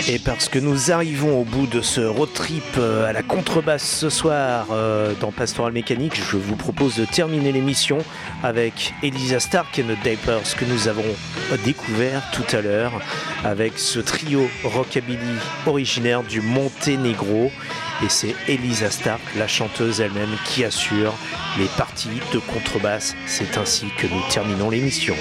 Et parce que nous arrivons au bout de ce road trip à la contrebasse ce soir dans Pastoral Mécanique, je vous propose de terminer l'émission avec Elisa Stark et The Diapers que nous avons découvert tout à l'heure avec ce trio rockabilly originaire du Monténégro. Et c'est Elisa Stark, la chanteuse elle-même, qui assure les parties de contrebasse. C'est ainsi que nous terminons l'émission.